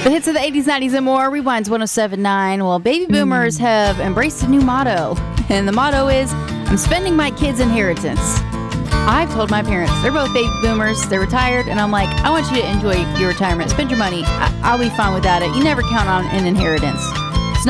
The hits of the 80s, 90s, and more. Rewinds 107.9. Well, baby boomers have embraced a new motto. And the motto is, I'm spending my kids' inheritance. I've told my parents, they're both baby boomers, they're retired, and I'm like, I want you to enjoy your retirement. Spend your money. I'll be fine without it. You never count on an inheritance.